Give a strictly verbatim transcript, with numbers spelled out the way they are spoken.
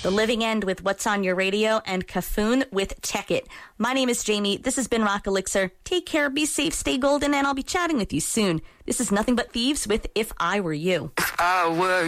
The Living End with What's on Your Radio, and Cafoon with Tech It. My name is Jamie. This has been Rock Elixir. Take care, be safe, stay golden, and I'll be chatting with you soon. This is Nothing But Thieves with If I Were You. If I were